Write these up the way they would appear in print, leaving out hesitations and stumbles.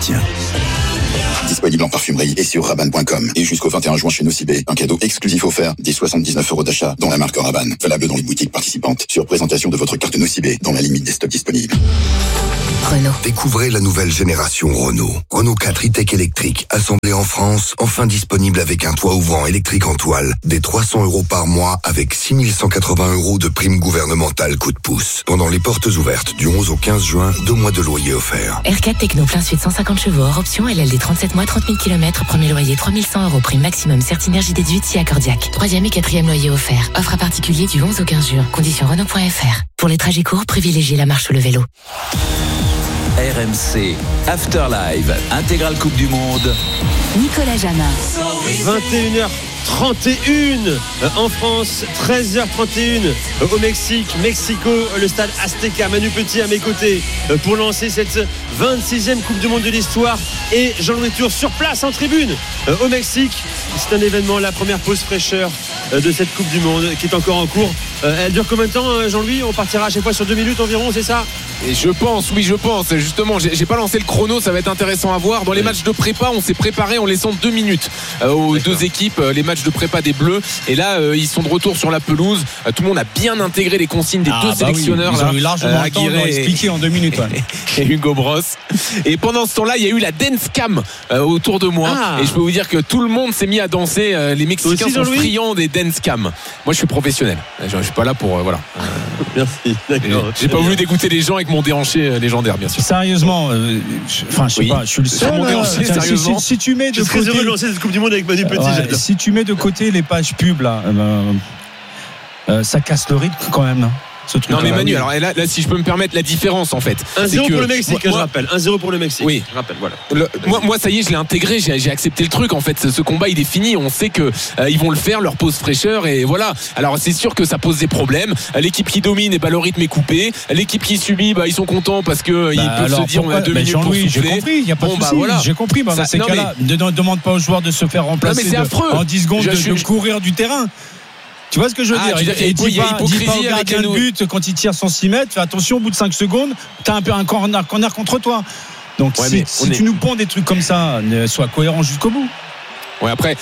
Tiens. Disponible en parfumerie et sur Rabanne.com. Et jusqu'au 21 juin chez Nocibé, un cadeau exclusif offert dès 79 € d'achat dans la marque Rabanne. Valable dans les boutiques participantes sur présentation de votre carte Nocibé dans la limite des stocks disponibles. Renault. Découvrez la nouvelle génération Renault. Renault 4 e-tech électrique, assemblé en France, enfin disponible avec un toit ouvrant électrique en toile, des 300 € par mois avec 6180 € de prime gouvernementale coup de pouce. Pendant les portes ouvertes du 11 au 15 juin, 2 mois de loyer offerts. R4 Techno plein suite 150 chevaux hors option, LLD 37 mois, 30 000 km, premier loyer 3100 €, prime maximum, Certinergie déduite si accordiaque. 3e et 4e loyer offert. Offre à particulier du 11 au 15 juin. Conditions Renault.fr. Pour les trajets courts, privilégiez la marche ou le vélo. RMC Afterlive, intégrale Coupe du Monde. Nicolas Jamin. 21h31 en France, 13h31 au Mexique, Mexico, le stade Azteca. Manu Petit à mes côtés pour lancer cette 26e Coupe du Monde de l'histoire, et Jean-Louis Tour sur place en tribune au Mexique. C'est un événement, la première pause fraîcheur de cette Coupe du Monde qui est encore en cours. Elle dure combien de temps, Jean-Louis? On partira à chaque fois sur 2 minutes environ, c'est ça? Et je pense. Justement, j'ai pas lancé le chrono, ça va être intéressant à voir. Dans les matchs de prépa, on s'est préparé en laissant 2 minutes aux deux équipes, les matchs de prépa des Bleus. Et là, ils sont de retour sur la pelouse. Tout le monde a bien intégré les consignes des deux sélectionneurs. Oui. Ils ont eu largement le temps de expliquer en 2 minutes. Ouais. Et Hugo Bross. Et pendant ce temps-là, il y a eu la dance cam autour de moi. Et je peux vous dire que tout le monde s'est mis à danser. Les Mexicains sont friands des dance cam. Moi, je suis professionnel. Je suis pas là pour voilà. Merci. D'accord. J'ai pas voulu dégoûter les gens avec mon déhanché légendaire, bien sûr. Sérieusement, je sais pas, je suis le seul. Mon déhanché, sérieusement. Si tu mets de je suis très heureux de lancer cette Coupe du Monde avec Manu Petit. Si tu mets de côté les pages pub là, ça casse le rythme quand même. Non mais Manu, alors là si je peux me permettre la différence en fait. 1-0 pour le Mexique, je rappelle. 1-0 pour le Mexique. Oui, je rappelle, voilà. Moi ça y est, je l'ai intégré, j'ai accepté le truc en fait. Ce combat il est fini, on sait que ils vont le faire, leur pause fraîcheur, et voilà. Alors c'est sûr que ça pose des problèmes. L'équipe qui domine, le rythme est coupé. L'équipe qui subit, ils sont contents parce que ils peuvent se dire on a 2 minutes pour souffler. J'ai compris, il y a pas de souci. J'ai compris. Dans ces cas-là, ne demande pas aux joueurs de se faire remplacer en 10 secondes de courir du terrain. Tu vois ce que je veux dire? Et dis pas au gardien de but quand il tire 106 mètres, fais attention, au bout de 5 secondes, t'as un peu un corner contre toi. Donc si tu nous ponds des trucs comme ça, sois cohérent jusqu'au bout. Ouais, après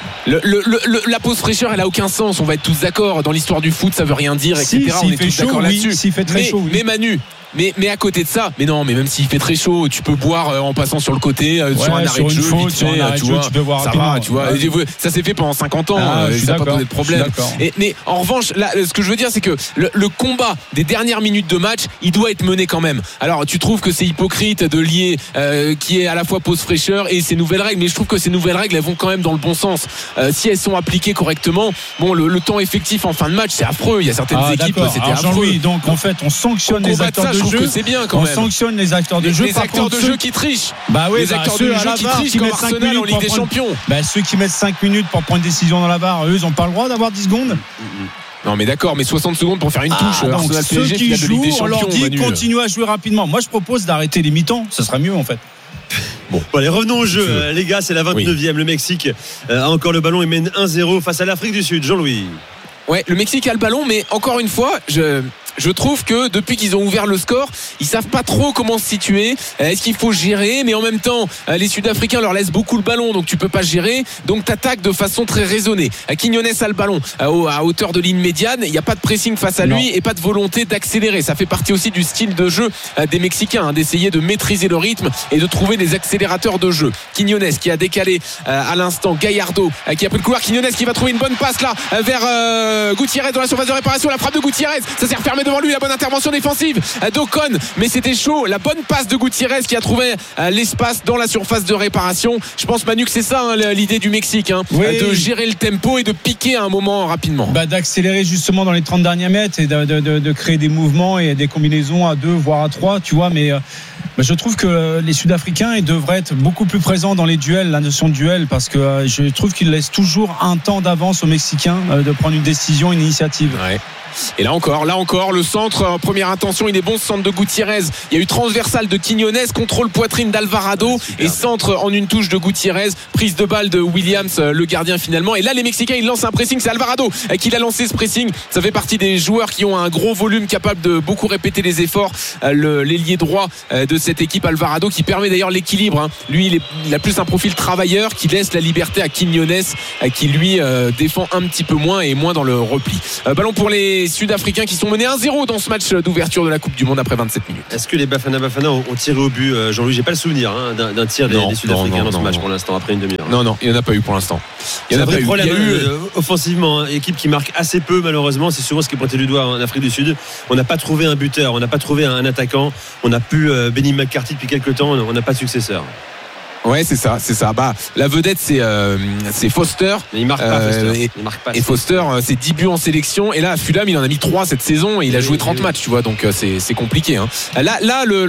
la pause fraîcheur, elle a aucun sens, on va être tous d'accord. Dans l'histoire du foot, ça veut rien dire, etc. On est tous d'accord là-dessus. S'il fait très chaud, mais Manu, mais à côté de ça, mais même s'il fait très chaud, tu peux boire en passant sur le côté, sur un arrêt de jeu, tu peux boire rapidement. Tu vois, ça s'est fait pendant 50 ans, ça n'a pas posé de problème. Mais en revanche, là, ce que je veux dire, c'est que le combat des dernières minutes de match, il doit être mené quand même. Alors, tu trouves que c'est hypocrite de lier qui est à la fois pause fraîcheur et ces nouvelles règles, mais je trouve que ces nouvelles règles, elles vont quand même dans le bon sens. Si elles sont appliquées correctement, le temps effectif en fin de match, c'est affreux. Il y a certaines équipes, c'était affreux. Jean-Louis, donc en fait, on sanctionne les acteurs de jeu. C'est bien quand même. On sanctionne les acteurs de jeu. Les acteurs de jeu qui trichent. Les acteurs de jeu qui trichent comme Arsenal en Ligue des Champions. Ceux qui mettent 5 minutes pour prendre une décision dans la barre, eux, ils n'ont pas le droit d'avoir 10 secondes. Non mais d'accord, mais 60 secondes pour faire une touche. Donc Arsenal ceux PSG, qui jouent, de on leur dit Manu. continue à jouer rapidement. Moi, je propose d'arrêter les mi-temps. Ce sera mieux en fait. Bon, allez, revenons au jeu. Les gars, c'est la 29e. Le Mexique a encore le ballon et mène 1-0 face à l'Afrique du Sud. Jean-Louis. Ouais, le Mexique a le ballon, mais encore une fois, je trouve que depuis qu'ils ont ouvert le score, ils savent pas trop comment se situer. Est-ce qu'il faut gérer? Mais en même temps, les Sud-Africains leur laissent beaucoup le ballon, donc tu peux pas gérer. Donc t'attaques de façon très raisonnée. Quiñones a le ballon à hauteur de ligne médiane. Il n'y a pas de pressing face à lui et pas de volonté d'accélérer. Ça fait partie aussi du style de jeu des Mexicains, d'essayer de maîtriser le rythme et de trouver des accélérateurs de jeu. Quiñones qui a décalé à l'instant. Gallardo qui a pris le couloir. Quiñones qui va trouver une bonne passe là vers Gutiérrez dans la surface de réparation. La frappe de Gutiérrez, ça s'est refermé devant lui. La bonne intervention défensive d'Ocon, mais c'était chaud. La bonne passe de Gutiérrez qui a trouvé l'espace dans la surface de réparation. Je pense, Manu, que c'est ça l'idée du Mexique, de gérer le tempo et de piquer à un moment rapidement. D'accélérer justement dans les 30 derniers mètres et de créer des mouvements et des combinaisons à 2 voire à 3, tu vois. Mais je trouve que les Sud-Africains, ils devraient être beaucoup plus présents dans les duels, la notion de duel, parce que je trouve qu'ils laissent toujours un temps d'avance aux Mexicains de prendre une décision, une initiative. Ouais. Et là encore, le centre en première intention, il est bon, ce centre de Gutiérrez. Il y a eu transversale de Quiñones, contrôle poitrine d'Alvarado et centre en une touche de Gutiérrez, prise de balle de Williams, le gardien finalement. Et là, les Mexicains, ils lancent un pressing, c'est Alvarado qui l'a lancé ce pressing. Ça fait partie des joueurs qui ont un gros volume, capable de beaucoup répéter les efforts. L'ailier droit de cette équipe. Alvarado qui permet d'ailleurs l'équilibre, hein. Lui il a plus un profil travailleur qui laisse la liberté à Quiñones qui lui défend un petit peu moins et moins dans le repli. Ballon pour les Sud-Africains qui sont menés 1-0 dans ce match d'ouverture de la Coupe du Monde après 27 minutes. Est-ce que les Bafana ont tiré au but, Jean-Louis? J'ai pas le souvenir d'un tir des Sud-Africains dans ce match pour l'instant après une demi-heure. Non, il n'y en a pas eu pour l'instant. Il y a un vrai problème offensivement, hein. Équipe qui marque assez peu malheureusement, c'est souvent ce qui est pointé du doigt en Afrique du Sud. On n'a pas trouvé un buteur, on n'a pas trouvé un attaquant, on n'a plus Benny McCarthy depuis quelques temps, on n'a pas de successeur. Ouais, c'est ça. Bah, la vedette, c'est Foster. Mais il marque pas, Foster. Et Foster, c'est 10 buts en sélection. Et là, à Fulham, il en a mis 3 cette saison. Et il a joué 30 matchs, tu vois. Donc, c'est compliqué, hein. Là,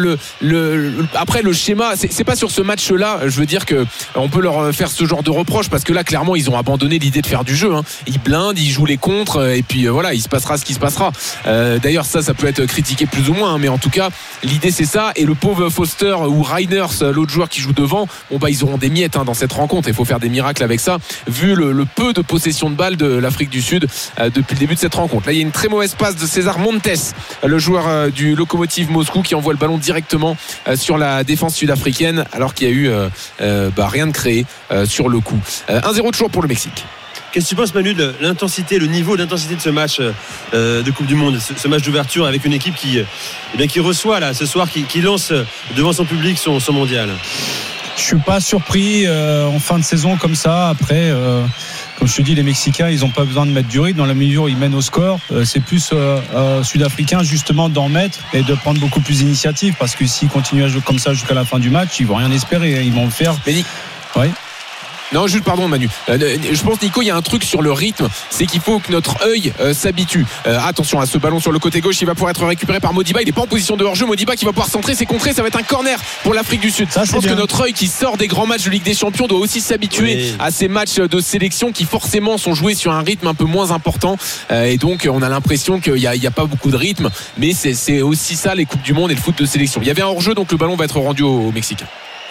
après, le schéma, c'est pas sur ce match-là. Je veux dire que on peut leur faire ce genre de reproche parce que là, clairement, ils ont abandonné l'idée de faire du jeu, hein. Ils blindent, ils jouent les contres. Et puis, voilà, il se passera ce qui se passera. D'ailleurs, ça peut être critiqué plus ou moins, hein, mais en tout cas, l'idée, c'est ça. Et le pauvre Foster ou Reiners, l'autre joueur qui joue devant, ils auront des miettes, hein, dans cette rencontre. Il faut faire des miracles avec ça vu le peu de possession de balle de l'Afrique du Sud depuis le début de cette rencontre. Là il y a une très mauvaise passe de César Montes, le joueur du Lokomotiv Moscou, qui envoie le ballon directement sur la défense sud-africaine alors qu'il y a eu rien de créé sur le coup. 1-0 toujours pour le Mexique. Qu'est-ce que tu penses, Manu, de l'intensité, le niveau d'intensité de ce match de Coupe du Monde, ce match d'ouverture avec une équipe qui reçoit là ce soir, qui lance devant son public son mondial? Je suis pas surpris en fin de saison comme ça. Après, comme je te dis, les Mexicains, ils n'ont pas besoin de mettre du rythme dans la mesure où ils mènent au score. C'est plus Sud-Africains justement d'en mettre et de prendre beaucoup plus d'initiative, parce que s'ils continuent à jouer comme ça jusqu'à la fin du match, ils vont rien espérer. Ils vont le faire. Oui. Non, juste pardon Manu. Je pense, Nico, il y a un truc sur le rythme, c'est qu'il faut que notre œil s'habitue. Attention à ce ballon sur le côté gauche, il va pouvoir être récupéré par Modiba. Il n'est pas en position de hors-jeu. Modiba qui va pouvoir centrer, c'est contré, ça va être un corner pour l'Afrique du Sud. Je pense que notre œil qui sort des grands matchs de Ligue des Champions doit aussi s'habituer à ces matchs de sélection qui forcément sont joués sur un rythme un peu moins important. Et donc on a l'impression qu'il n'y a pas beaucoup de rythme, mais c'est aussi ça les Coupes du Monde et le foot de sélection. Il y avait un hors-jeu, donc le ballon va être rendu au Mexique.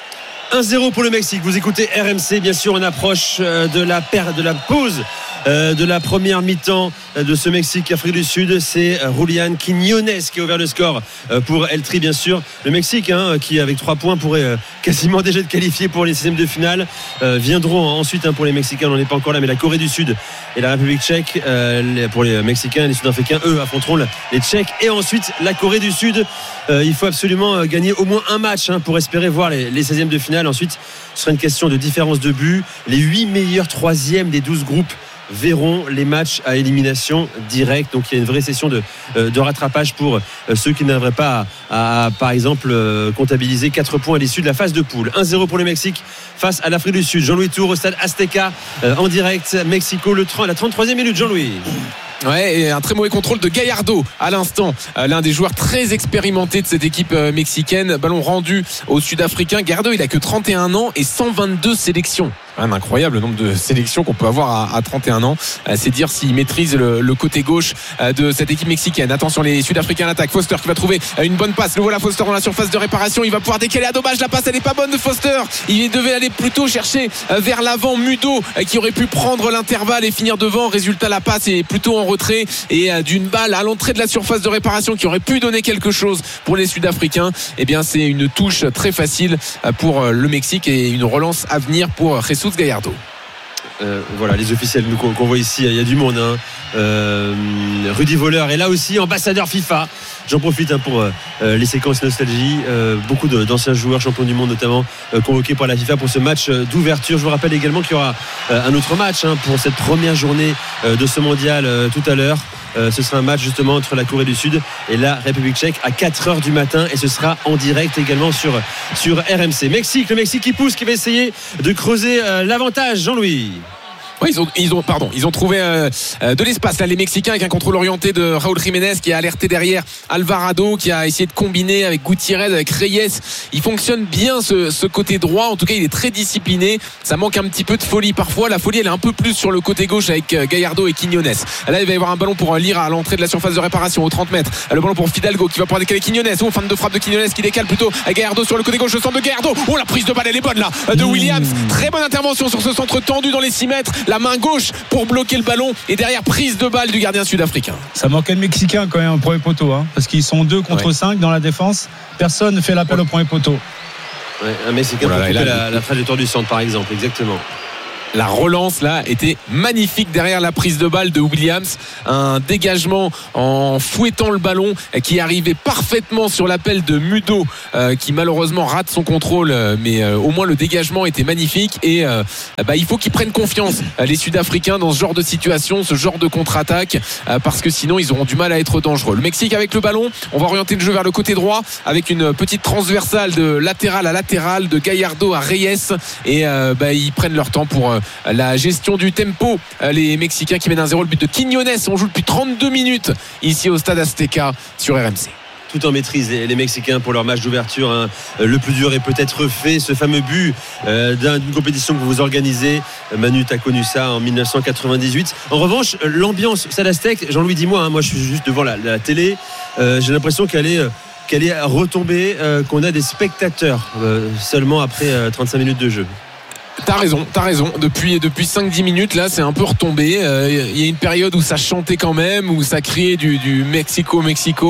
1-0 pour le Mexique. Vous écoutez RMC, bien sûr, on approche de la pause de la première mi-temps de ce Mexique-Afrique du Sud. C'est Julián Quiñones qui a ouvert le score pour El Tri, bien sûr. Le Mexique, hein, qui avec 3 points pourrait quasiment déjà être qualifié pour les 16e de finale. Viendront ensuite, hein, pour les Mexicains, on n'en est pas encore là, mais la Corée du Sud et la République tchèque. Pour les Mexicains et les Sud-Africains, eux affronteront les Tchèques et ensuite la Corée du Sud. Il faut absolument gagner au moins un match, hein, pour espérer voir les 16e de finale. Ensuite, ce sera une question de différence de but. Les 8 meilleurs 3e des 12 groupes verront les matchs à élimination directe. Donc il y a une vraie session de rattrapage pour ceux qui n'arriveraient pas à par exemple comptabiliser 4 points à l'issue de la phase de poule. 1-0 pour le Mexique face à l'Afrique du Sud. Jean-Louis Tour au stade Azteca en direct. Mexico, la 33e minute. Jean-Louis. Ouais, et un très mauvais contrôle de Gallardo à l'instant, l'un des joueurs très expérimentés de cette équipe mexicaine. Ballon rendu aux Sud-Africains. Gallardo, il a que 31 ans et 122 sélections. Un incroyable nombre de sélections qu'on peut avoir à 31 ans. C'est dire s'il maîtrise le côté gauche de cette équipe mexicaine. Attention, les Sud-Africains à l'attaque. Foster qui va trouver une bonne passe. Le voilà, Foster dans la surface de réparation. Il va pouvoir décaler à dommage. La passe, elle n'est pas bonne de Foster. Il devait aller plutôt chercher vers l'avant Mudo, qui aurait pu prendre l'intervalle et finir devant. Résultat, la passe est plutôt en retrait et d'une balle à l'entrée de la surface de réparation qui aurait pu donner quelque chose pour les Sud-Africains. Eh bien, c'est une touche très facile pour le Mexique et une relance à venir pour Jesus Gallardo. Voilà, les officiels qu'on voit ici, il y a du monde, hein. Rudy Voleur est là aussi, ambassadeur FIFA. J'en profite, hein, pour les séquences nostalgie. Beaucoup d'anciens joueurs champions du monde notamment convoqués par la FIFA pour ce match d'ouverture. Je vous rappelle également qu'il y aura un autre match, hein, pour cette première journée de ce mondial tout à l'heure. Ce sera un match justement entre la Corée du Sud et la République tchèque à 4h du matin et ce sera en direct également sur RMC. Le Mexique qui pousse, qui va essayer de creuser l'avantage. Jean-Louis. Oui, ils ont trouvé de l'espace là, les Mexicains, avec un contrôle orienté de Raúl Jiménez qui a alerté derrière Alvarado, qui a essayé de combiner avec Gutiérrez, avec Reyes. Il fonctionne bien ce côté droit, en tout cas il est très discipliné. Ça manque un petit peu de folie parfois. La folie, elle est un peu plus sur le côté gauche avec Gallardo et Quiñones. Là il va y avoir un ballon pour Lira à l'entrée de la surface de réparation aux 30 mètres. Le ballon pour Fidalgo qui va pouvoir décaler Quiñones. Fin de frappe de Quiñones qui décale plutôt à Gallardo sur le côté gauche. Le centre de Gallardo. La prise de balle, elle est bonne là de Williams. Très bonne intervention sur ce centre tendu dans les 6 mètres. la main gauche pour bloquer le ballon et derrière prise de balle du gardien sud-africain. Ça manquait de Mexicains quand même au premier poteau, parce qu'ils sont 2 contre 5 dans la défense. Personne ne fait l'appel au premier poteau. Un Mexicain pour couper la trajectoire du centre par exemple, exactement. La relance là était magnifique derrière la prise de balle de Williams, un dégagement en fouettant le ballon qui arrivait parfaitement sur l'appel de Mudo qui malheureusement rate son contrôle, mais au moins le dégagement était magnifique et il faut qu'ils prennent confiance les Sud-Africains dans ce genre de situation, ce genre de contre-attaque, parce que sinon ils auront du mal à être dangereux. Le Mexique avec le ballon, on va orienter le jeu vers le côté droit avec une petite transversale de latéral à latéral de Gallardo à Reyes et ils prennent leur temps pour la gestion du tempo. Les Mexicains qui mènent 1-0, le but de Quiñones. On joue depuis 32 minutes ici au stade Azteca sur RMC. Tout en maîtrise les Mexicains pour leur match d'ouverture. Le plus dur est peut-être fait. Ce fameux but d'une compétition que vous organisez, Manu, t'as connu ça en 1998. En revanche, l'ambiance Stade Aztec, Jean-Louis, dis-moi, moi je suis juste devant la télé, j'ai l'impression qu'elle est retombée, qu'on a des spectateurs seulement après 35 minutes de jeu. T'as raison. Depuis 5-10 minutes, là, c'est un peu retombé. Il y a une période où ça chantait quand même, où ça criait du Mexico.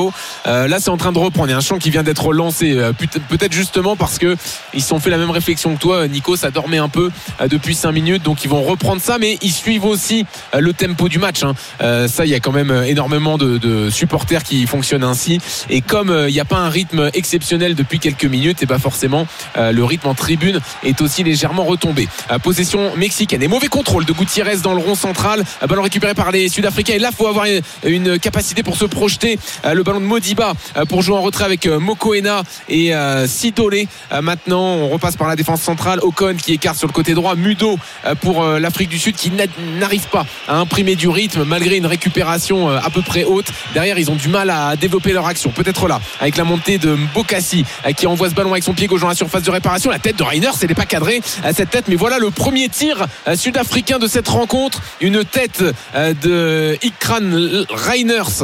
Là, c'est en train de reprendre. Il y a un chant qui vient d'être lancé. Peut-être justement parce que ils se sont fait la même réflexion que toi, Nico. Ça dormait un peu depuis 5 minutes, donc ils vont reprendre ça. Mais ils suivent aussi le tempo du match. Ça, il y a quand même énormément de supporters qui fonctionnent ainsi. Et comme il n'y a pas un rythme exceptionnel depuis quelques minutes, et forcément, le rythme en tribune est aussi légèrement retombé. Possession mexicaine et mauvais contrôle de Gutiérrez dans le rond central, ballon récupéré par les Sud-Africains et là il faut avoir une capacité pour se projeter, le ballon de Modiba pour jouer en retrait avec Mokoena et Sidolé. Maintenant on repasse par la défense centrale, Ocon qui écarte sur le côté droit, Mudo pour l'Afrique du Sud qui n'arrive pas à imprimer du rythme malgré une récupération à peu près haute. Derrière ils ont du mal à développer leur action, peut-être là avec la montée de Mbokassi qui envoie ce ballon avec son pied gauche dans la surface de réparation. La tête de Reiner, elle n'est pas cadrée cette tête, mais voilà le premier tir sud-africain de cette rencontre, une tête de Ikran Reiners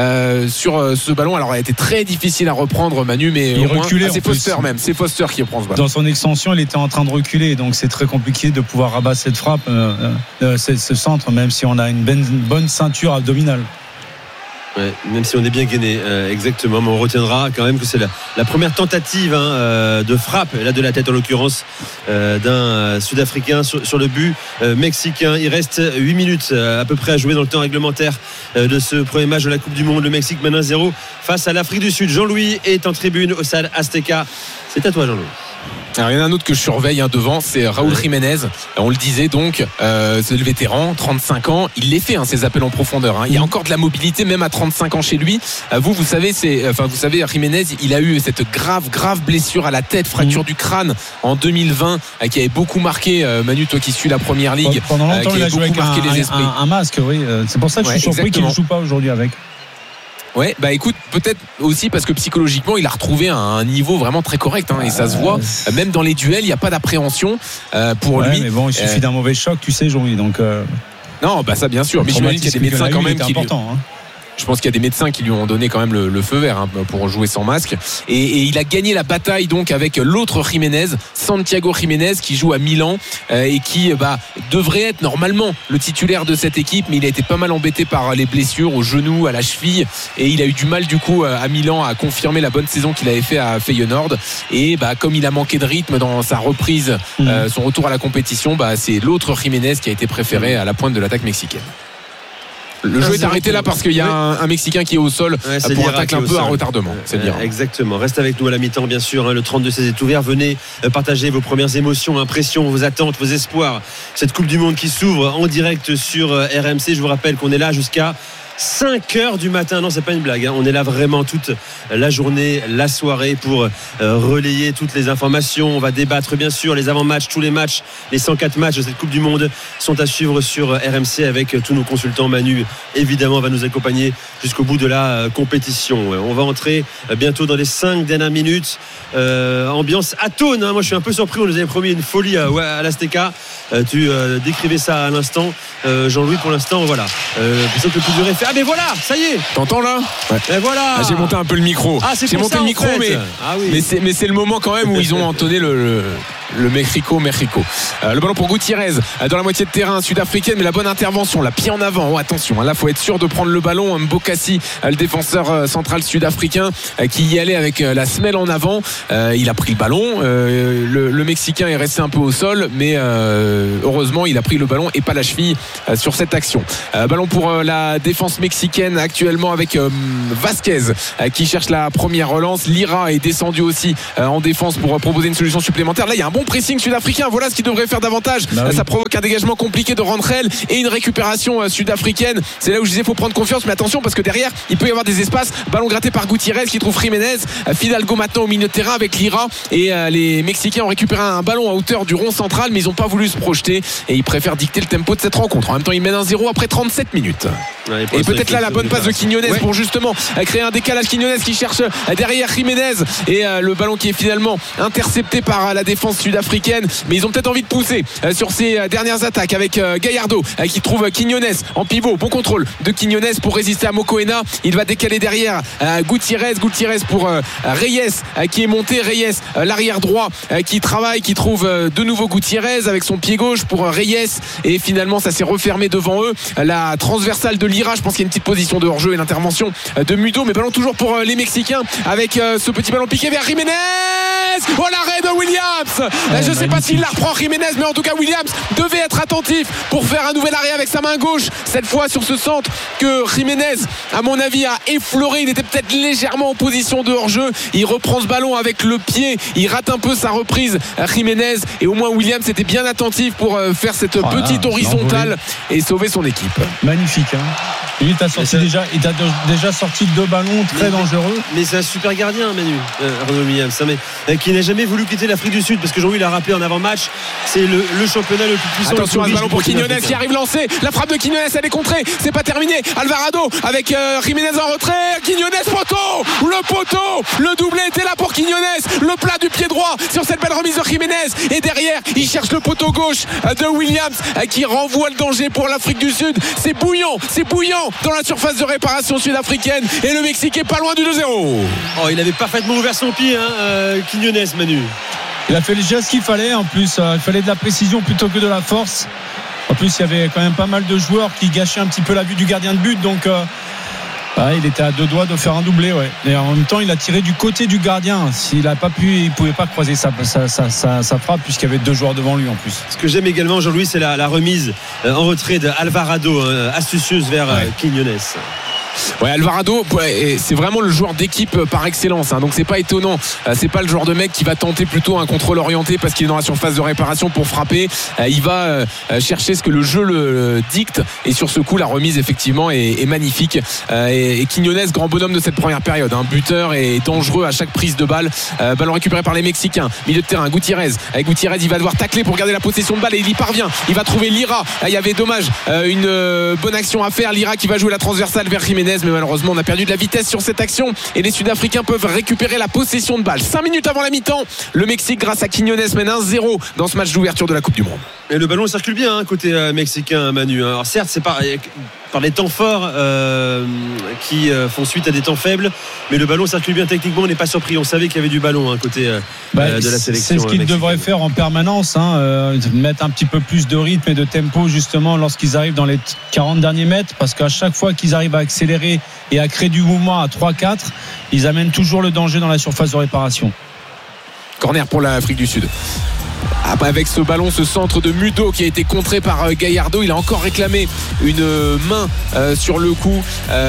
sur ce ballon. Alors elle a été très difficile à reprendre, Manu, mais il reculait, c'est Foster même, c'est Foster qui prend ce ballon. Dans son extension il était en train de reculer, donc c'est très compliqué de pouvoir rabattre cette frappe, ce centre, même si on a une bonne ceinture abdominale. Ouais, même si on est bien gainé, exactement, mais on retiendra quand même que c'est la première tentative de frappe, là de la tête en l'occurrence, d'un Sud-Africain sur le but mexicain. Il reste 8 minutes à peu près à jouer dans le temps réglementaire de ce premier match de la Coupe du Monde. Le Mexique mène 1-0 face à l'Afrique du Sud. Jean-Louis est en tribune au stade Azteca. C'est à toi, Jean-Louis. Alors, il y en a un autre que je surveille devant, c'est Raúl Jiménez. On le disait donc, c'est le vétéran, 35 ans. Il les fait, ses appels en profondeur. Il y a encore de la mobilité, même à 35 ans chez lui. Vous savez, Jiménez, il a eu cette grave blessure à la tête, fracture du crâne en 2020, qui avait beaucoup marqué, Manu, toi qui suis la première ligue. Pendant longtemps, il a joué avec un masque, oui. C'est pour ça que je suis surpris qu'il ne joue pas aujourd'hui avec. Ouais, écoute, peut-être aussi parce que psychologiquement il a retrouvé un niveau vraiment très correct, et ça se voit, même dans les duels il n'y a pas d'appréhension pour lui. Mais bon, il suffit d'un mauvais choc, tu sais, Jean-Louis, donc non, ça bien sûr, mais j'imagine qu'il y a des médecins quand même qui important, je pense qu'il y a des médecins qui lui ont donné quand même le feu vert pour jouer sans masque. Et il a gagné la bataille donc avec l'autre Jiménez, Santiago Jiménez, qui joue à Milan et qui devrait être normalement le titulaire de cette équipe, mais il a été pas mal embêté par les blessures au genou, à la cheville, et il a eu du mal du coup à Milan à confirmer la bonne saison qu'il avait fait à Feyenoord. Et comme il a manqué de rythme dans sa reprise, son retour à la compétition, c'est l'autre Jiménez qui a été préféré à la pointe de l'attaque mexicaine. Le jeu est arrêté là parce qu'il y a un Mexicain qui est au sol pour un tacle un peu à retardement. C'est bien. Exactement. Reste avec nous à la mi-temps, bien sûr. Le 32-16 est ouvert. Venez partager vos premières émotions, impressions, vos attentes, vos espoirs. Cette Coupe du Monde qui s'ouvre en direct sur RMC. Je vous rappelle qu'on est là jusqu'à 5h du matin, non c'est pas une blague, on est là vraiment toute la journée, la soirée pour relayer toutes les informations. On va débattre bien sûr les avant-matchs, tous les matchs, les 104 matchs de cette Coupe du Monde sont à suivre sur RMC avec tous nos consultants. Manu évidemment va nous accompagner jusqu'au bout de la compétition. On va entrer bientôt dans les 5 dernières minutes. Ambiance atone, moi je suis un peu surpris, on nous avait promis une folie à l'Azteca. Tu décrivais ça à l'instant, Jean-Louis. Pour l'instant voilà, plutôt que le plus dur est fait. Ah mais voilà, ça y est. T'entends là? Et voilà. J'ai monté un peu le micro. J'ai monté le micro, mais c'est le moment quand même où ils ont entonné Le Mexico. Le ballon pour Gutiérrez dans la moitié de terrain sud-africaine, mais la bonne intervention, la pied en avant. Oh, attention, là faut être sûr de prendre le ballon. Mbokassi, le défenseur central sud-africain, qui y allait avec la semelle en avant. Il a pris le ballon. Le Mexicain est resté un peu au sol, mais heureusement il a pris le ballon et pas la cheville sur cette action. Ballon pour la défense mexicaine actuellement avec Vasquez qui cherche la première relance. Lira est descendu aussi en défense pour proposer une solution supplémentaire. Là il y a un bon pressing sud-africain, voilà ce qu'il devrait faire davantage. Ça provoque un dégagement compliqué de Randrel et une récupération sud-africaine. C'est là où je disais faut prendre confiance, mais attention parce que derrière il peut y avoir des espaces. Ballon gratté par Gutiérrez qui trouve Jiménez. Fidalgo maintenant au milieu de terrain avec Lira, et les Mexicains ont récupéré un ballon à hauteur du rond central, mais ils n'ont pas voulu se projeter et ils préfèrent dicter le tempo de cette rencontre. En même temps ils mènent 1-0 après 37 minutes. Et peut-être là la bonne passe de Quiñones pour justement créer un décalage. Quiñones qui cherche derrière Jiménez, et le ballon qui est finalement intercepté par la défense sud-africaine, mais ils ont peut-être envie de pousser sur ces dernières attaques avec Gallardo qui trouve Quiñones en pivot. Bon contrôle de Quiñones pour résister à Mokoena. Il va décaler derrière Gutiérrez pour Reyes qui est monté. Reyes l'arrière droit qui travaille, qui trouve de nouveau Gutiérrez avec son pied gauche pour Reyes, et finalement ça s'est refermé devant eux. La transversale de Lira, je pense qu'il y a une petite position de hors-jeu et l'intervention de Mudo, mais ballon toujours pour les Mexicains avec ce petit ballon piqué vers Jiménez. Oh, l'arrêt de Williams. Je ne sais pas s'il la reprend Jiménez, mais en tout cas Williams devait être attentif pour faire un nouvel arrêt avec sa main gauche, cette fois sur ce centre que Jiménez à mon avis a effleuré. Il était peut-être légèrement en position de hors-jeu. Il reprend ce ballon avec le pied, il rate un peu sa reprise Jiménez, et au moins Williams était bien attentif pour faire cette petite horizontale et sauver son équipe. Magnifique, hein. Il t'a déjà sorti 2 ballons très dangereux. Mais c'est un super gardien, Manu, Arnaud Williams, mais qui n'a jamais voulu quitter l'Afrique du Sud, parce que Jean-Louis l'a rappelé en avant-match, c'est le championnat le plus puissant. Attention à ce ballon pour Quiñones qui arrive lancé. La frappe de Quiñones, elle est contrée, c'est pas terminé. Alvarado avec Jiménez en retrait. Quiñones, poteau, le doublé était là pour Quiñones. Le plat du pied droit sur cette belle remise de Jiménez, et derrière il cherche le poteau gauche de Williams qui renvoie le danger pour l'Afrique du Sud. C'est bouillant dans la surface de réparation sud-africaine, et le Mexique est pas loin du 2-0. Oh, il avait parfaitement ouvert son pied, Quiñones, Manu. Il a fait le geste qu'il fallait. En plus, il fallait de la précision plutôt que de la force. En plus, il y avait quand même pas mal de joueurs qui gâchaient un petit peu la vue du gardien de but, donc il était à 2 doigts de faire un doublé, ouais. Et en même temps il a tiré du côté du gardien. S'il n'a pas pu, il ne pouvait pas croiser sa frappe, puisqu'il y avait 2 joueurs devant lui en plus. Ce que j'aime également, Jean-Louis, c'est la remise en retrait d'Alvarado, astucieuse vers Quiñones. Ouais, Alvarado, c'est vraiment le joueur d'équipe par excellence, hein, donc c'est pas étonnant. C'est pas le genre de mec qui va tenter plutôt un contrôle orienté parce qu'il est dans la surface de réparation pour frapper. Il va chercher ce que le jeu le dicte, et sur ce coup la remise effectivement est magnifique. Et Quiñones, grand bonhomme de cette première période, hein, buteur et dangereux à chaque prise de balle. Ballon récupéré par les Mexicains, milieu de terrain, Gutiérrez, il va devoir tacler pour garder la possession de balle, et il y parvient. Il va trouver Lira. Il y avait une bonne action à faire. Lira qui va jouer la transversale vers Jiménez, mais malheureusement on a perdu de la vitesse sur cette action, et les Sud-Africains peuvent récupérer la possession de balle. 5 minutes avant la mi-temps, le Mexique grâce à Quiñones mène 1-0 dans ce match d'ouverture de la Coupe du Monde. Et le ballon circule bien, côté mexicain, Manu. Alors certes c'est par les temps forts qui font suite à des temps faibles, mais le ballon circule bien techniquement. On n'est pas surpris, on savait qu'il y avait du ballon côté de la sélection. C'est ce qu'ils devraient faire en permanence, mettre un petit peu plus de rythme et de tempo justement lorsqu'ils arrivent dans les 40 derniers mètres, parce qu'à chaque fois qu'ils arrivent à accélérer et à créer du mouvement à 3-4, ils amènent toujours le danger dans la surface de réparation. Corner pour l'Afrique du Sud. Avec ce ballon, ce centre de Mudo qui a été contré par Gallardo, il a encore réclamé une main sur le coup,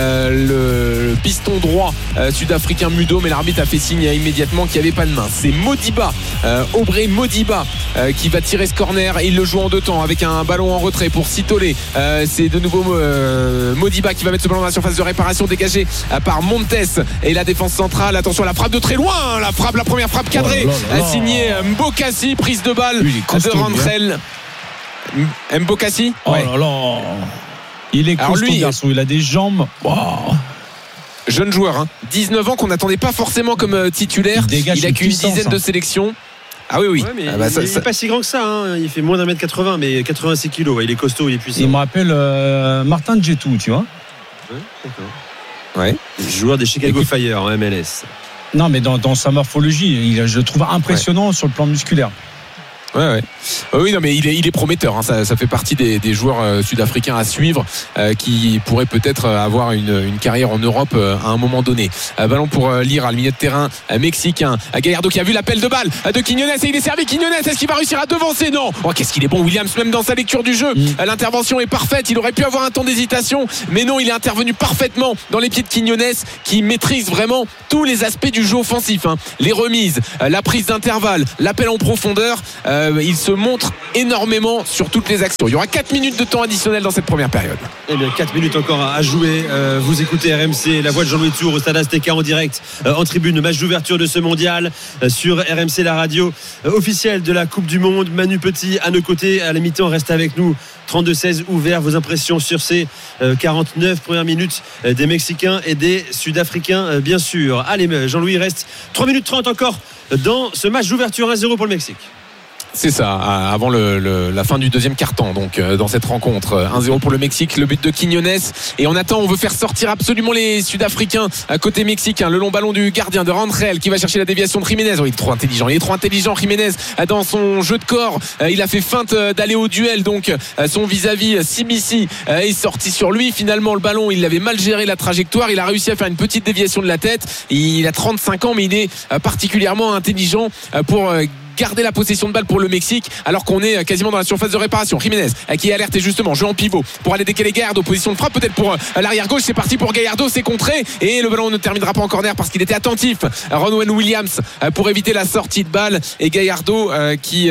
le piston droit sud-africain Mudo, mais l'arbitre a fait signe immédiatement qu'il n'y avait pas de main. C'est Modiba, Aubrey Modiba qui va tirer ce corner, et il le joue en 2 temps avec un ballon en retrait pour Sitolé. C'est de nouveau Modiba qui va mettre ce ballon dans la surface de réparation, dégagé par Montes, et la défense centrale. Attention à la frappe de très loin, la première frappe cadrée, signée Mbokassi, prise de balle de Randrel. Mbokassi, ouais. Il est costaud, garçon, il a des jambes. Wow. Jeune joueur, 19 ans, qu'on n'attendait pas forcément comme titulaire. Il a qu'une dizaine de sélections. Ah oui. Ouais, mais il n'est pas si grand que ça, Il fait moins d'1m80, mais 86 kg. Ouais, il est costaud, il est puissant. Il me rappelle Martin Djetou, tu vois. Ouais, d'accord. Ouais. Joueur des Chicago Fire en MLS. Non, mais dans sa morphologie, je le trouve impressionnant sur le plan musculaire. Ouais. Oui, non, mais il est prometteur. Hein. Ça fait partie des joueurs sud-africains à suivre, qui pourraient peut-être avoir une carrière en Europe à un moment donné. Ballon pour Lira, le milieu de terrain mexicain. Gallardo qui a vu l'appel de balle de Quiñones et il est servi. Quiñones, est-ce qu'il va réussir à devancer? Non. Oh, qu'est-ce qu'il est bon, Williams, même dans sa lecture du jeu. L'intervention est parfaite. Il aurait pu avoir un temps d'hésitation, mais non, il est intervenu parfaitement dans les pieds de Quiñones, qui maîtrise vraiment tous les aspects du jeu offensif. Hein. Les remises, la prise d'intervalle, l'appel en profondeur. Il se montre énormément sur toutes les actions. Il y aura 4 minutes de temps additionnel dans cette première période. Eh bien, 4 minutes encore à jouer. Vous écoutez RMC, la voix de Jean-Louis Tour au Stade Azteca en direct, en tribune, match d'ouverture de ce mondial sur RMC, la radio officielle de la Coupe du Monde. Manu Petit à nos côtés, à la mi-temps, reste avec nous. 32-16 ouvert, vos impressions sur ces 49 premières minutes des Mexicains et des Sud-Africains, bien sûr. Allez, Jean-Louis, il reste 3 minutes 30 encore dans ce match d'ouverture, 1-0 pour le Mexique. C'est ça, avant la fin du deuxième quart-temps, donc dans cette rencontre. 1-0 pour le Mexique, le but de Quiñones. Et on attend, on veut faire sortir absolument les Sud-Africains à côté mexicain. Le long ballon du gardien de Rangel qui va chercher la déviation de Jiménez. Oh, il est trop intelligent Jiménez dans son jeu de corps. Il a fait feinte d'aller au duel, donc son vis-à-vis Simici est sorti sur lui. Finalement, le ballon, il avait mal géré la trajectoire. Il a réussi à faire une petite déviation de la tête. Il a 35 ans, mais il est particulièrement intelligent pour garder la possession de balle pour le Mexique alors qu'on est quasiment dans la surface de réparation. Jiménez qui est alerté justement, jeu en pivot pour aller décaler Gallardo, position de frappe peut-être pour l'arrière gauche. C'est parti pour Gallardo, c'est contré et le ballon ne terminera pas en corner parce qu'il était attentif. Ronwen Williams pour éviter la sortie de balle et Gallardo qui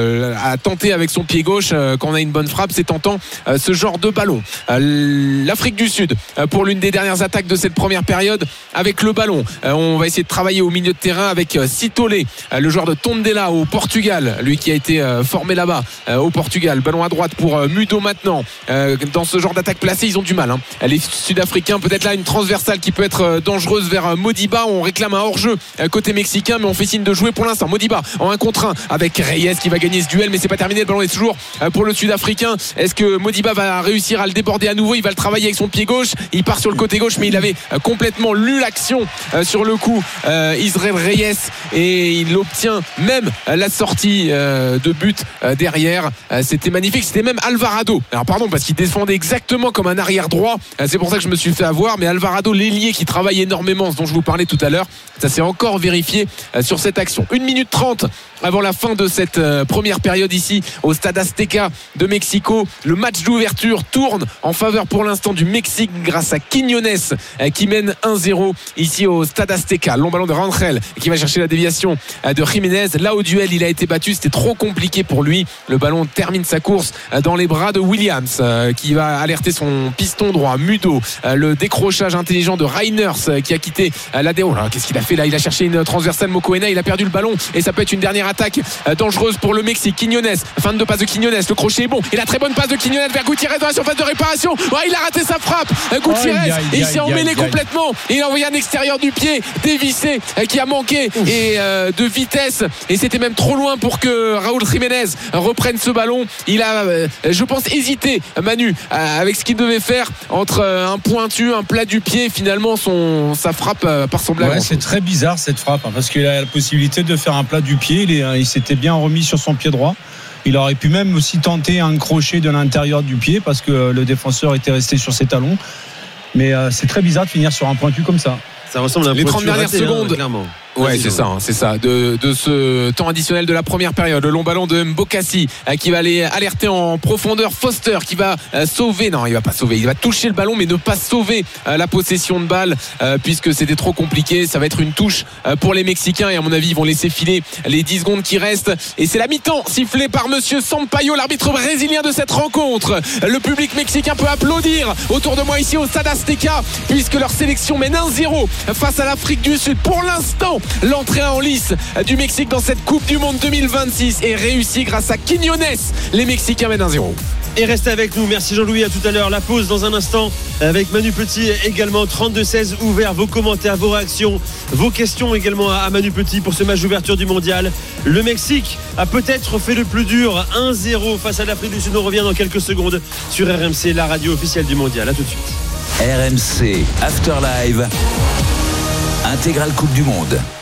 a tenté avec son pied gauche. Quand on a une bonne frappe, c'est tentant ce genre de ballon. L'Afrique du Sud pour l'une des dernières attaques de cette première période avec le ballon. On va essayer de travailler au milieu de terrain avec Sitolé, le joueur de Tondela au Portugal, lui qui a été formé là-bas au Portugal. Ballon à droite pour Mudo maintenant. Dans ce genre d'attaque placée, ils ont du mal. Hein. Les Sud-Africains, peut-être là une transversale qui peut être dangereuse vers Modiba. On réclame un hors-jeu côté mexicain, mais on fait signe de jouer pour l'instant. Modiba en 1 contre 1 avec Reyes qui va gagner ce duel, mais c'est pas terminé. Le ballon est toujours pour le Sud-Africain. Est-ce que Modiba va réussir à le déborder à nouveau? Il va le travailler avec son pied gauche. Il part sur le côté gauche, mais il avait complètement lu l'action sur le coup. Israël Reyes, et il obtient même la sortie de but derrière. C'était magnifique. C'était même Alvarado. Alors pardon, parce qu'il défendait exactement comme un arrière droit. C'est pour ça que je me suis fait avoir. Mais Alvarado, l'ailier qui travaille énormément, ce dont je vous parlais tout à l'heure, ça s'est encore vérifié sur cette action. 1 minute 30 avant la fin de cette première période ici au Stade Azteca de Mexico. Le match d'ouverture tourne en faveur pour l'instant du Mexique grâce à Quiñones qui mène 1-0 ici au Stade Azteca. Long ballon de Rangel qui va chercher la déviation de Jiménez. Là au duel, il a été battu, c'était trop compliqué pour lui. Le ballon termine sa course dans les bras de Williams qui va alerter son piston droit. Mudo, le décrochage intelligent de Reiners qui a quitté la déo. Qu'est-ce qu'il a fait là? Il a cherché une transversale Mokoena, il a perdu le ballon et ça peut être une dernière attaque dangereuse pour le Mexique. Quiñones, fin de passe de Quiñones, le crochet est bon et la très bonne passe de Quiñones vers Gutiérrez dans la surface de réparation. Il a raté sa frappe Gutiérrez et il s'est emmêlé complètement et il a envoyé un extérieur du pied dévissé qui a manqué et de vitesse, et c'était même trop loin pour que Raúl Jiménez reprenne ce ballon. Il a je pense hésité, Manu, avec ce qu'il devait faire entre un pointu, un plat du pied. Finalement sa frappe par son ballon. C'est très bizarre cette frappe parce qu'il a la possibilité de faire un plat du pied. Il s'était bien remis sur son pied droit. Il aurait pu même aussi tenter un crochet de l'intérieur du pied parce que le défenseur était resté sur ses talons. Mais c'est très bizarre de finir sur un pointu comme ça. Ça ressemble à un les 30 dernières secondes, clairement. Ouais, c'est ça. De ce temps additionnel de la première période. Le long ballon de Mbokassi qui va aller alerter en profondeur Foster qui va sauver. Non, il va pas sauver. Il va toucher le ballon, mais ne pas sauver la possession de balle puisque c'était trop compliqué. Ça va être une touche pour les Mexicains et à mon avis, ils vont laisser filer les 10 secondes qui restent. Et c'est la mi-temps sifflée par monsieur Sampaio, l'arbitre brésilien de cette rencontre. Le public mexicain peut applaudir autour de moi ici au Stade Azteca puisque leur sélection mène 1-0 face à l'Afrique du Sud. Pour l'instant, l'entrée en lice du Mexique dans cette Coupe du Monde 2026 est réussie grâce à Quiñones. Les Mexicains mènent 1-0. Et restez avec nous, merci Jean-Louis, à tout à l'heure. La pause dans un instant avec Manu Petit également. 32-16 ouvert, vos commentaires, vos réactions, vos questions également à Manu Petit pour ce match d'ouverture du mondial. Le Mexique a peut-être fait le plus dur, 1-0 face à l'Afrique du Sud. On revient dans quelques secondes sur RMC, la radio officielle du mondial. A tout de suite. RMC After Live, intégrale Coupe du Monde.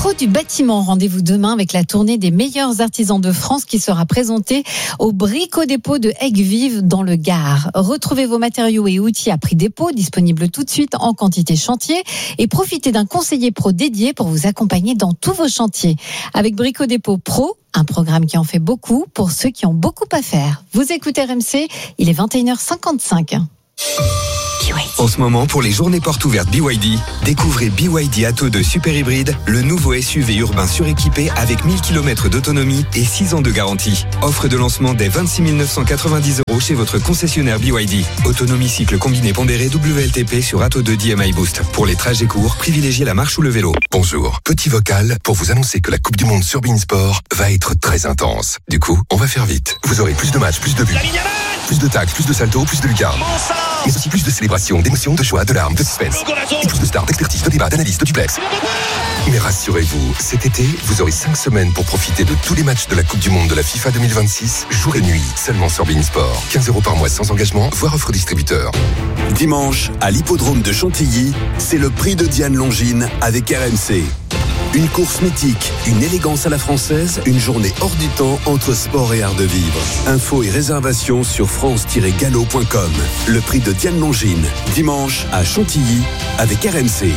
pros du bâtiment, rendez-vous demain avec la tournée des meilleurs artisans de France qui sera présentée au Brico-Dépôt de Aigues-Vives dans le Gard. Retrouvez vos matériaux et outils à prix dépôt, disponibles tout de suite en quantité chantier, et profitez d'un conseiller pro dédié pour vous accompagner dans tous vos chantiers. Avec Brico-Dépôt Pro, un programme qui en fait beaucoup pour ceux qui ont beaucoup à faire. Vous écoutez RMC, il est 21h55. En ce moment, pour les journées portes ouvertes BYD, découvrez BYD Atto 2 Super Hybride, le nouveau SUV urbain suréquipé avec 1000 km d'autonomie et 6 ans de garantie. Offre de lancement dès 26 990 € chez votre concessionnaire BYD. Autonomie cycle combiné pondéré WLTP sur Atto 2 DMI Boost. Pour les trajets courts, privilégiez la marche ou le vélo. Bonjour, petit vocal pour vous annoncer que la Coupe du Monde sur Beansport va être très intense. Du coup, on va faire vite. Vous aurez plus de matchs, plus de buts, plus de tacs, plus de saltos, plus de lucarnes. Mais aussi plus de célébrations, d'émotions, de joie, de larmes, de suspense. Et plus de stars, d'expertise, de débats, d'analyse, de duplex. Mais rassurez-vous, cet été, vous aurez 5 semaines pour profiter de tous les matchs de la Coupe du Monde de la FIFA 2026, jour et nuit, seulement sur Beansport. 15 € par mois sans engagement, voire offre distributeur. Dimanche, à l'hippodrome de Chantilly, c'est le prix de Diane Longines avec RMC. Une course mythique, une élégance à la française, une journée hors du temps entre sport et art de vivre. Infos et réservations sur france-gallo.com. Le prix de Diane Longines, dimanche à Chantilly avec RMC.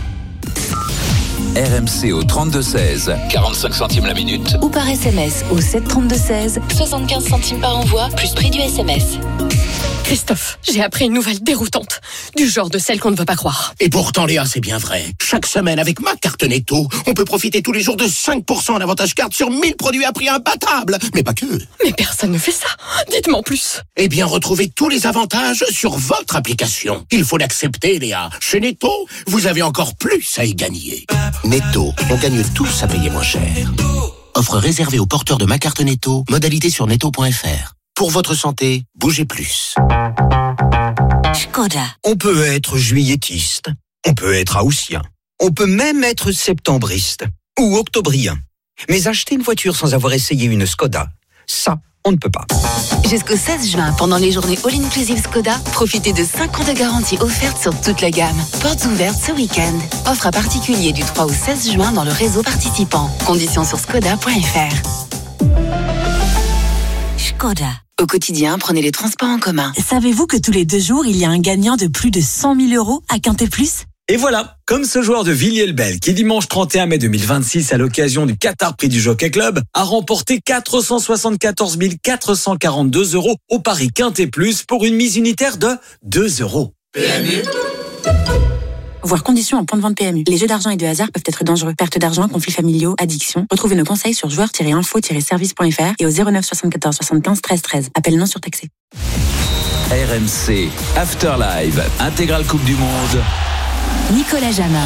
RMC au 32-16, 45 centimes la minute. Ou par SMS au 732-16, 75 centimes par envoi, plus prix du SMS. Christophe, j'ai appris une nouvelle déroutante, du genre de celle qu'on ne veut pas croire. Et pourtant, Léa, c'est bien vrai. Chaque semaine, avec ma carte Netto, on peut profiter tous les jours de 5% en avantage carte sur 1000 produits à prix imbattable. Mais pas que. Mais personne ne fait ça. Dites-moi en plus. Eh bien, retrouvez tous les avantages sur votre application. Il faut l'accepter, Léa. Chez Netto, vous avez encore plus à y gagner. Netto, on gagne tous à payer moins cher. Offre réservée aux porteurs de ma carte Netto. Modalité sur netto.fr. Pour votre santé, bougez plus. Škoda. On peut être juilletiste, on peut être haussien, on peut même être septembriste ou octobrien. Mais acheter une voiture sans avoir essayé une Škoda, ça, on ne peut pas. Jusqu'au 16 juin, pendant les journées All Inclusive Škoda, profitez de 5 ans de garantie offerte sur toute la gamme. Portes ouvertes ce week-end. Offre à particulier du 3 au 16 juin dans le réseau participant. Conditions sur škoda.fr. Škoda. Au quotidien, prenez les transports en commun. Savez-vous que tous les 2 jours, il y a un gagnant de plus de 100 000 € à Quintet Plus ? Et voilà, comme ce joueur de Villiers-le-Bel qui dimanche 31 mai 2026 à l'occasion du Qatar Prix du Jockey Club a remporté 474 442 € au pari Quintet Plus pour une mise unitaire de 2 €. PMU. Voir conditions en point de vente PMU. Les jeux d'argent et de hasard peuvent être dangereux. Perte d'argent, conflits familiaux, addiction. Retrouvez nos conseils sur joueurs-info-service.fr et au 09 74 75 13 13. Appel non surtaxé. RMC After Live, intégrale Coupe du Monde. Nicolas Jamin.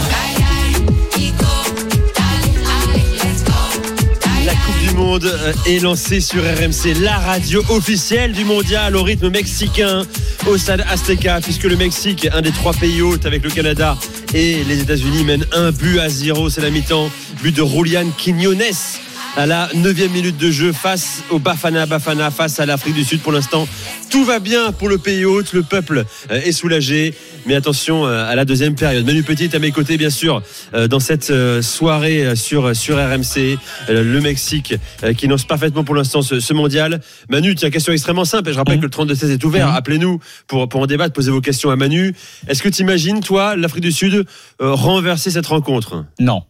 La Coupe du Monde est lancée sur RMC, la radio officielle du mondial au rythme mexicain au stade Azteca, puisque le Mexique, un des 3 pays hôtes avec le Canada et les États-Unis, mène 1-0. C'est la mi-temps. But de Julián Quiñones à la 9e minute de jeu face au Bafana face à l'Afrique du Sud. Pour l'instant, tout va bien pour le pays hôte, le peuple est soulagé. Mais attention à la deuxième période. Manu Petit est à mes côtés, bien sûr, dans cette soirée sur RMC. Le Mexique qui lance parfaitement pour l'instant ce mondial. Manu, tu as une question extrêmement simple. Je rappelle que le 32-16 est ouvert. Appelez-nous pour en débattre, posez vos questions à Manu. Est-ce que tu imagines, toi, l'Afrique du Sud renverser cette rencontre ?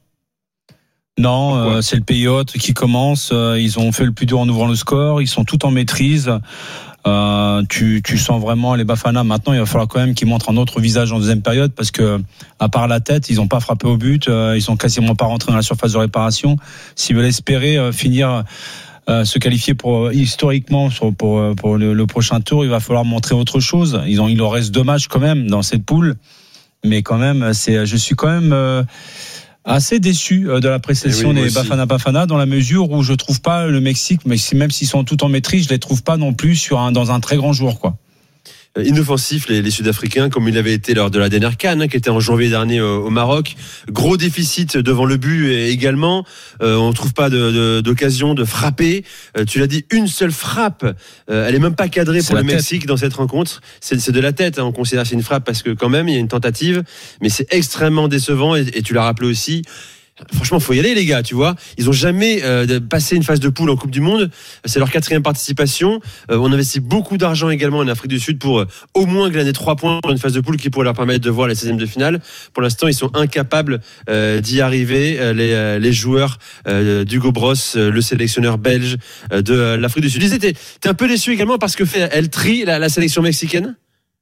Non, c'est le pays hôte qui commence. Ils ont fait le plus dur en ouvrant le score. Ils sont tout en maîtrise. Tu sens vraiment les Bafana. Maintenant, il va falloir quand même qu'ils montrent un autre visage en deuxième période parce que, à part la tête, ils n'ont pas frappé au but. Ils sont quasiment pas rentrés dans la surface de réparation. S'ils veulent espérer finir se qualifier historiquement pour le prochain tour, il va falloir montrer autre chose. Il leur reste 2 matchs quand même dans cette poule, mais quand même, je suis quand même assez déçu de la prestation des Bafana dans la mesure où je trouve pas le Mexique, mais même s'ils sont tout en maîtrise, je les trouve pas non plus dans un très grand jour, quoi. Inoffensifs les Sud-Africains, comme il avait été lors de la dernière CAN, qui était en janvier dernier au Maroc. Gros déficit devant le but également. On trouve pas d'occasion de frapper. Tu l'as dit, une seule frappe. Elle est même pas cadrée pour le Mexique dans cette rencontre. C'est de la tête. On considère que c'est une frappe parce que quand même il y a une tentative, mais c'est extrêmement décevant. Et tu l'as rappelé aussi. franchement, faut y aller, les gars, tu vois. Ils ont jamais passé une phase de poule en Coupe du Monde. C'est leur 4e participation. On investit beaucoup d'argent également en Afrique du Sud pour au moins glaner 3 points pour une phase de poule qui pourrait leur permettre de voir les 16e de finale. Pour l'instant, ils sont incapables d'y arriver. Les joueurs d'Hugo Bross, le sélectionneur belge de l'Afrique du Sud. T'es un peu déçu également parce que elle trie la sélection mexicaine.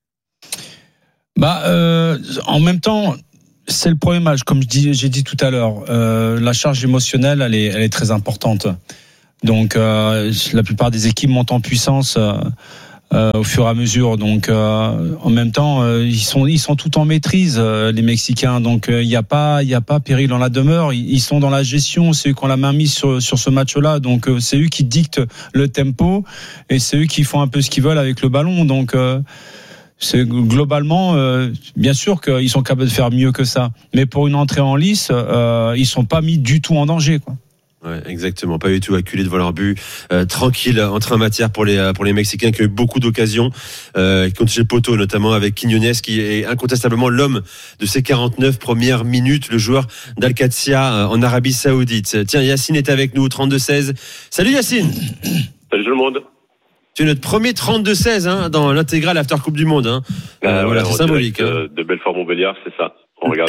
En même temps, c'est le premier match, comme j'ai dit tout à l'heure. La charge émotionnelle, elle est très importante. Donc, la plupart des équipes montent en puissance au fur et à mesure. Donc, en même temps, ils sont tout en maîtrise, les Mexicains. Donc, il y a pas péril dans la demeure. Ils sont dans la gestion. C'est eux qui ont la main mise sur ce match-là. Donc, c'est eux qui dictent le tempo et c'est eux qui font un peu ce qu'ils veulent avec le ballon. Donc, c'est globalement, bien sûr qu'ils sont capables de faire mieux que ça. Mais pour une entrée en lice, ils sont pas mis du tout en danger, quoi. Ouais, exactement. Pas du tout acculés devant leur but. Tranquille, entrée en matière pour les Mexicains qui ont eu beaucoup d'occasions, qui ont touché le poteau, notamment avec Quiñones, qui est incontestablement l'homme de ces 49 premières minutes, le joueur d'Al-Qadsia en Arabie Saoudite. Tiens, Yacine est avec nous, 32-16. Salut Yacine. Salut tout le monde. Tu es notre premier 32-16 dans l'intégrale After Coupe du Monde. Voilà, c'est symbolique. De Belfort-Montbéliard, c'est ça. On regarde,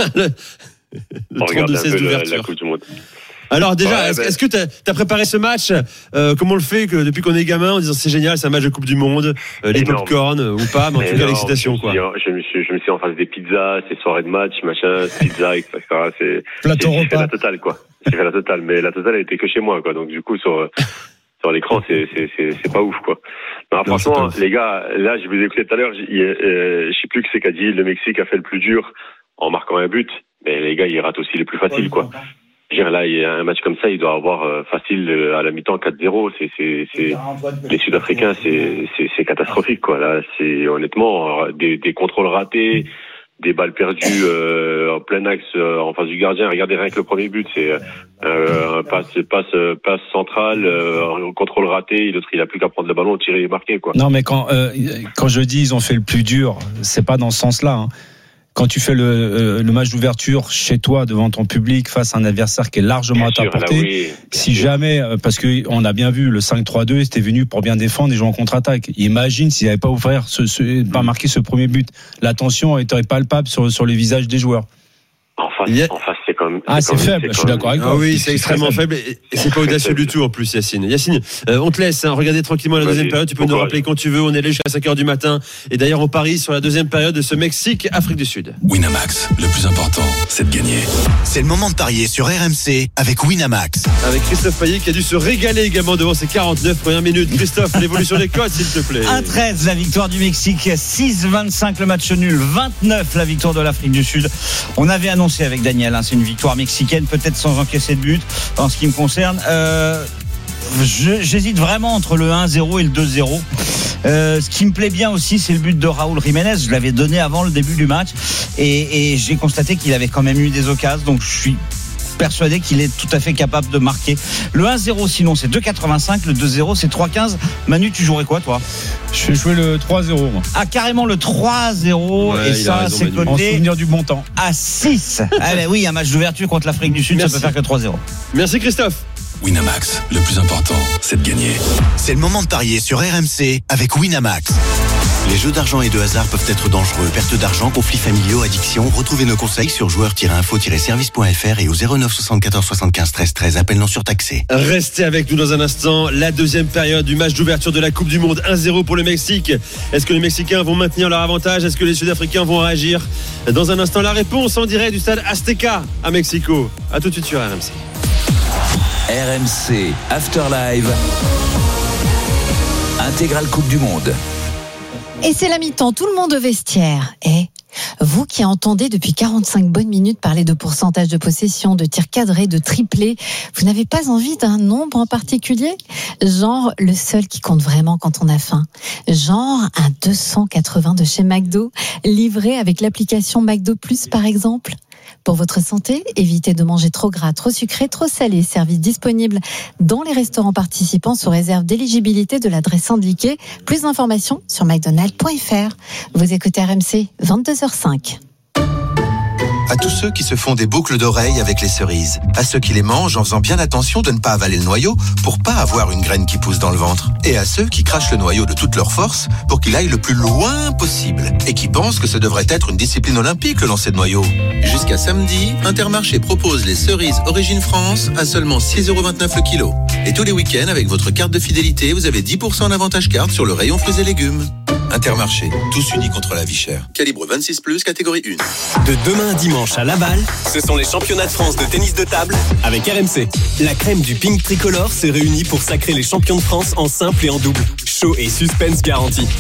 on regarde un peu la Coupe du Monde. Alors déjà, est-ce que tu as préparé ce match comme on le fait depuis qu'on est gamin en disant c'est génial, c'est un match de Coupe du Monde, les popcorn ou pas, mais en tout cas l'excitation, quoi. Je me suis en face des pizzas, ces soirées de match, machin, pizza, etc. J'ai fait la totale, quoi. J'ai fait la totale, mais la totale elle était que chez moi, quoi. Donc du coup sur l'écran, c'est pas ouf, quoi. Non, franchement, les gars, là, je vous ai écouté tout à l'heure, je sais plus que c'est qu'a dit, le Mexique a fait le plus dur en marquant un but, mais les gars, ils ratent aussi les plus faciles, quoi. Je veux dire, là, il y a un match comme ça, il doit avoir facile à la mi-temps 4-0. Les Sud-Africains, c'est catastrophique, quoi. Là, c'est honnêtement des contrôles ratés, des balles perdues en plein axe en face du gardien. Regardez rien que le premier but, c'est un passe centrale, un contrôle raté. L'autre, il a plus qu'à prendre le ballon, tirer et marquer, quoi. Non, mais quand je dis ils ont fait le plus dur, c'est pas dans ce sens-là, hein. Quand tu fais le match d'ouverture chez toi devant ton public face à un adversaire qui est largement à ta portée, si jamais, parce que on a bien vu le 5-3-2, c'était venu pour bien défendre et jouer en contre-attaque. Imagine s'ils n'avaient pas ouvert pas marqué ce premier but, la tension était palpable sur les visages des joueurs. En face, c'est quand même. C'est faible, je suis d'accord avec toi. Oui, c'est extrêmement faible et c'est pas audacieux du tout en plus, Yacine. Yacine, on te laisse regarder tranquillement la deuxième période. Tu peux nous rappeler quand tu veux. On est là jusqu'à 5h du matin. Et d'ailleurs, on parie sur la deuxième période de ce Mexique-Afrique du Sud. Winamax, le plus important, c'est de gagner. C'est le moment de parier sur RMC avec Winamax. Avec Christophe Payet qui a dû se régaler également devant ses 49 premières minutes. Christophe, l'évolution des codes, s'il te plaît. 1-13, la victoire du Mexique. 6-25, le match nul. 29, la victoire de l'Afrique du Sud. On avait annoncé avec Daniel, c'est une victoire mexicaine, peut-être sans encaisser de but en ce qui me concerne. J'hésite vraiment entre le 1-0 et le 2-0. Ce qui me plaît bien aussi, c'est le but de Raúl Jiménez. Je l'avais donné avant le début du match et j'ai constaté qu'il avait quand même eu des occasions, donc je suis persuadé qu'il est tout à fait capable de marquer. Le 1-0 sinon c'est 2,85, le 2-0 c'est 3,15. Manu, tu jouerais quoi toi? Je vais jouer le 3-0 moi. Ah, carrément le 3-0, et ça c'est coté en souvenir du bon temps à 6. Ah ben oui, un match d'ouverture contre l'Afrique du Sud. Merci. Ça peut faire que 3-0. Merci Christophe. Winamax, le plus important, c'est de gagner. C'est le moment de parier sur RMC avec Winamax. Les jeux d'argent et de hasard peuvent être dangereux. Perte d'argent, conflits familiaux, addiction. Retrouvez nos conseils sur joueurs-info-service.fr et au 09 74 75 13 13. Appel non surtaxé. Restez avec nous dans un instant. La deuxième période du match d'ouverture de la Coupe du Monde. 1-0 pour le Mexique. Est-ce que les Mexicains vont maintenir leur avantage? Est-ce que les Sud-Africains vont réagir? Dans un instant, la réponse en direct du stade Azteca à Mexico. À tout de suite sur RMC. RMC After Live. Intégrale Coupe du Monde. Et c'est la mi-temps, tout le monde au vestiaire. Et vous qui entendez depuis 45 bonnes minutes parler de pourcentage de possession, de tirs cadrés, de triplés, vous n'avez pas envie d'un nombre en particulier? Genre le seul qui compte vraiment quand on a faim. Genre un 280 de chez McDo, livré avec l'application McDo Plus par exemple. Pour votre santé, évitez de manger trop gras, trop sucré, trop salé. Service disponible dans les restaurants participants sous réserve d'éligibilité de l'adresse indiquée. Plus d'informations sur mcdonald.fr. Vous écoutez RMC, 22h05. À tous ceux qui se font des boucles d'oreilles avec les cerises. À ceux qui les mangent en faisant bien attention de ne pas avaler le noyau pour pas avoir une graine qui pousse dans le ventre. Et à ceux qui crachent le noyau de toute leur force pour qu'il aille le plus loin possible. Et qui pensent que ce devrait être une discipline olympique, le lancer de noyau. Jusqu'à samedi, Intermarché propose les cerises Origine France à seulement 6,29€ le kilo. Et tous les week-ends, avec votre carte de fidélité, vous avez 10% d'avantage carte sur le rayon fruits et légumes. Intermarché, tous unis contre la vie chère. Calibre 26+, catégorie 1. De demain à dimanche à Laval, ce sont les championnats de France de tennis de table avec RMC. La crème du ping tricolore s'est réunie pour sacrer les champions de France en simple et en double. Show et suspense garantis.